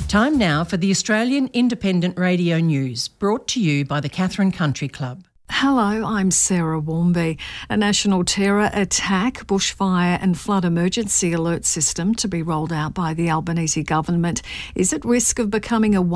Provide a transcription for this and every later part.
Time now for the Australian Independent Radio News, brought to you by the Katherine Country Club. Hello, I'm Sarah Warmby. A national terror attack, bushfire and flood emergency alert system to be rolled out by the Albanese government is at risk of becoming a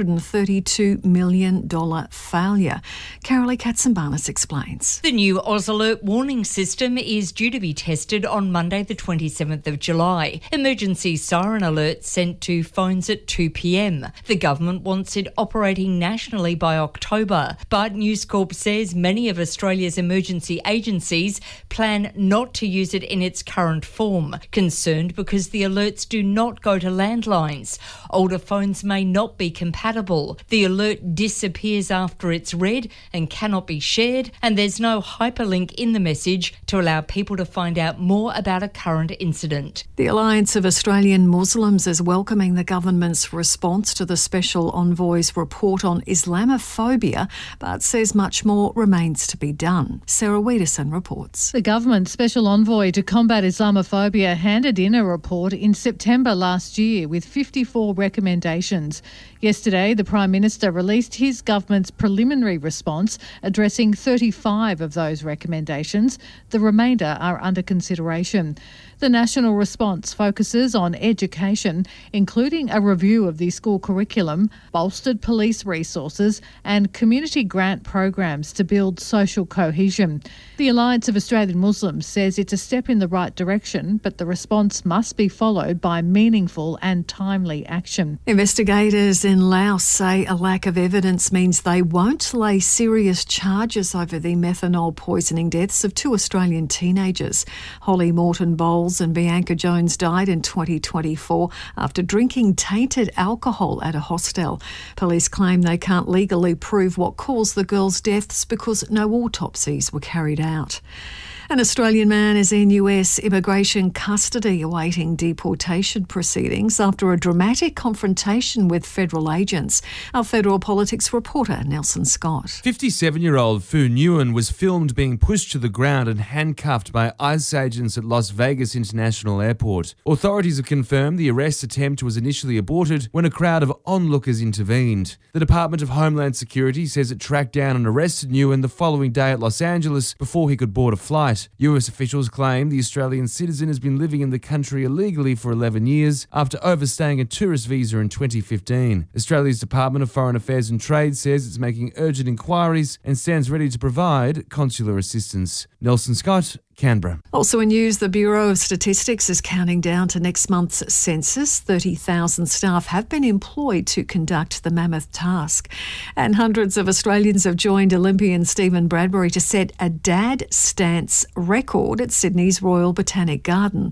$132 million failure. Carolee Katsimbarnis explains. The new AusAlert warning system is due to be tested on Monday the 27th of July. Emergency siren alerts sent to phones at 2 p.m. The government wants it operating nationally by October, but News Corp says many of Australia's emergency agencies plan not to use it in its current form, concerned because the alerts do not go to landlines. Older phones may not be compatible. The alert disappears after it's read and cannot be shared, and there's no hyperlink in the message to allow people to find out more about a current incident. The Alliance of Australian Muslims is welcoming the government's response to the Special Envoy's report on Islamophobia, but says much more remains to be done. Sarah Wiederson reports. The government's Special Envoy to combat Islamophobia handed in a report in September last year with 54 recommendations. Yesterday, the Prime Minister released his government's preliminary response, addressing 35 of those recommendations. The remainder are under consideration. The national response focuses on education, including a review of the school curriculum, bolstered police resources and community grant programs to build social cohesion. The Alliance of Australian Muslims says it's a step in the right direction, but the response must be followed by meaningful and timely action. Investigators in Laos say a lack of evidence means they won't lay serious charges over the methanol poisoning deaths of two Australian teenagers. Holly Morton-Bowles and Bianca Jones died in 2024 after drinking tainted alcohol at a hostel. Police claim they can't legally prove what caused the girls' deaths because no autopsies were carried out. An Australian man is in US immigration custody awaiting deportation proceedings after a dramatic confrontation with federal agents. Our federal politics reporter, Nelson Scott. 57-year-old Fu Nguyen was filmed being pushed to the ground and handcuffed by ICE agents at Las Vegas International Airport. Authorities have confirmed the arrest attempt was initially aborted when a crowd of onlookers intervened. The Department of Homeland Security says it tracked down and arrested Nguyen the following day at Los Angeles before he could board a flight. US officials claim the Australian citizen has been living in the country illegally for 11 years after overstaying a tourist visa in 2015. Australia's Department of Foreign Affairs and Trade says it's making urgent inquiries and stands ready to provide consular assistance. Nelson Scott, Canberra. Also in news, the Bureau of Statistics is counting down to next month's census. 30,000 staff have been employed to conduct the mammoth task. And hundreds of Australians have joined Olympian Stephen Bradbury to set a dad stance record at Sydney's Royal Botanic Garden.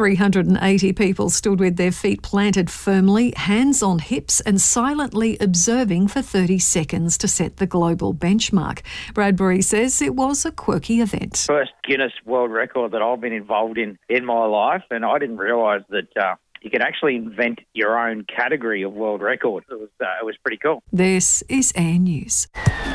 380 people stood with their feet planted firmly, hands on hips and silently observing for 30 seconds to set the global benchmark. Bradbury says it was a quirky event. First Guinness World Record that I've been involved in my life, and I didn't realise that you could actually invent your own category of world record. It was pretty cool. This is Air News.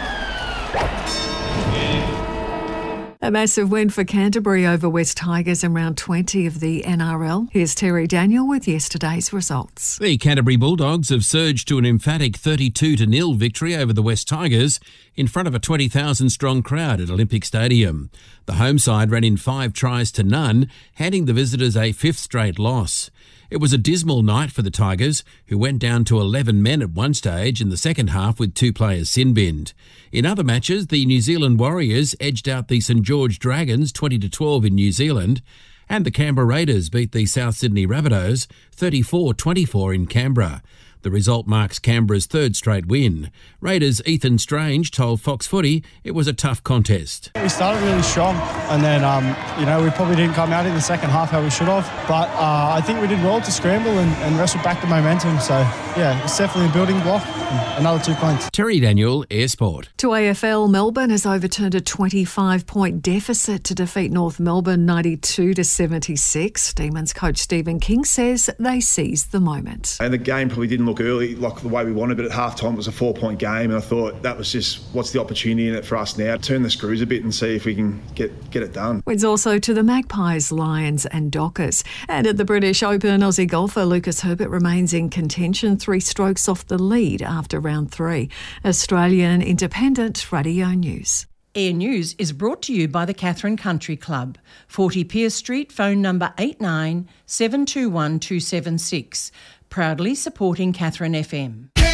A massive win for Canterbury over West Tigers in round 20 of the NRL. Here's Terry Daniel with yesterday's results. The Canterbury Bulldogs have surged to an emphatic 32-0 victory over the West Tigers in front of a 20,000-strong crowd at Olympic Stadium. The home side ran in 5 tries to none, handing the visitors a 5th straight loss. It was a dismal night for the Tigers, who went down to 11 men at one stage in the second half with 2 players sin-binned. In other matches, the New Zealand Warriors edged out the St George Dragons 20-12 in New Zealand, and the Canberra Raiders beat the South Sydney Rabbitohs 34-24 in Canberra. The result marks Canberra's 3rd straight win. Raiders' Ethan Strange told Fox Footy it was a tough contest. We started really strong and then, we probably didn't come out in the second half how we should have. But I think we did well to scramble and wrestle back the momentum. So, yeah, it's definitely a building block. Another 2 points. Terry Daniel, Air Sport. To AFL, Melbourne has overturned a 25-point deficit to defeat North Melbourne 92-76. Demons coach Stephen King says they seized the moment. And the game probably didn't look early like the way we wanted, but at half-time it was a 4-point game, and I thought that was just, what's the opportunity in it for us now? Turn the screws a bit and see if we can get it done. Wins also to the Magpies, Lions and Dockers. And at the British Open, Aussie golfer Lucas Herbert remains in contention, 3 strokes off the lead after round 3. Australian Independent Radio News. Air News is brought to you by the Catherine Country Club, 40 Pierce Street, phone number 89 721 276. Proudly supporting Catherine FM.